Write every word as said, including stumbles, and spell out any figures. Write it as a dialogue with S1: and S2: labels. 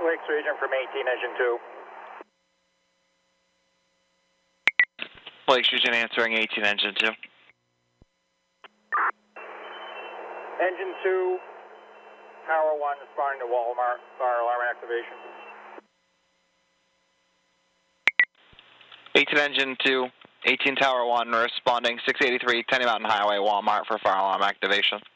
S1: Lakes Region from eighteen, engine two.
S2: Lakes Region answering eighteen, engine two.
S1: Engine two, Tower one, responding to Walmart, fire alarm activation.
S2: eighteen, engine two, eighteen, Tower one, responding six eighty-three, Tenny Mountain Highway, Walmart for fire alarm activation.